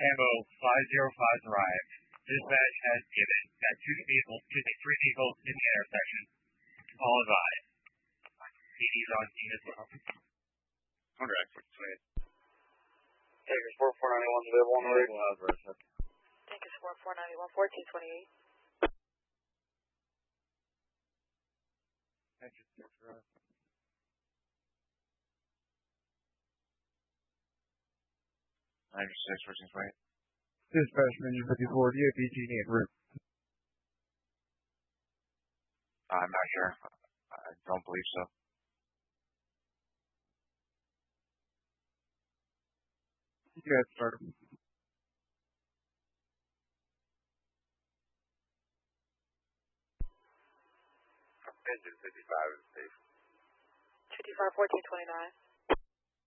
Ammo 505's arrived. Dispatch has given that three vehicles in the intersection. All advised. PD's on scene as well. Correct. Tankers 4491, available on the radio. Tankers 4491, 1428. Dispatch Manager 54, do you have BG en route? I'm not sure. I don't believe so. You guys start. Engine 55 is safe. 55, 1429.